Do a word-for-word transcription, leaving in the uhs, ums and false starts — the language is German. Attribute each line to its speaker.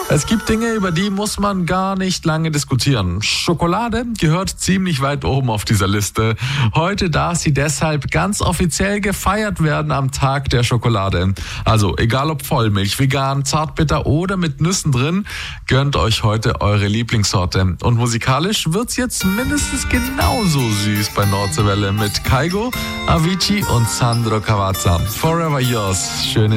Speaker 1: Es gibt Dinge, über die muss man gar nicht lange diskutieren. Schokolade gehört ziemlich weit oben auf dieser Liste. Heute darf sie deshalb ganz offiziell gefeiert werden am Tag der Schokolade. Also egal ob Vollmilch, vegan, zartbitter oder mit Nüssen drin, gönnt euch heute eure Lieblingssorte. Und musikalisch wird's jetzt mindestens genauso süß bei Nordseewelle mit Kygo, Avicii und Sandro Cavazza. Forever Yours. Schöne